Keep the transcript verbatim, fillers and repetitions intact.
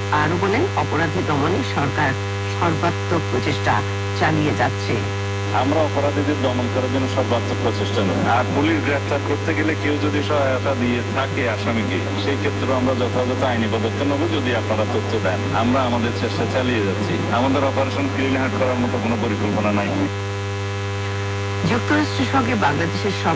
আরো বলেন, অপরাধী দমনে সরকার সর্বাত্মক প্রচেষ্টা চালিয়ে যাচ্ছে। আমরা অপরাধীদের দমন করার জন্য সর্বাত্মক প্রচেষ্টা নেব। আর পুলিশ গ্রেফতার করতে গেলে কেউ যদি সহায়তা দিয়ে থাকে আসামিকে, সেই ক্ষেত্রে আমরা যথাযথ আইনি পদক্ষেপ নেব যদি আপনারা তথ্য দেন। আমরা আমাদের চেষ্টা চালিয়ে যাচ্ছি। আমাদের অপারেশন ক্লিন হার্ট করার মতো কোনো পরিকল্পনা নাই। যুক্তরাষ্ট্রের সঙ্গে বাংলাদেশের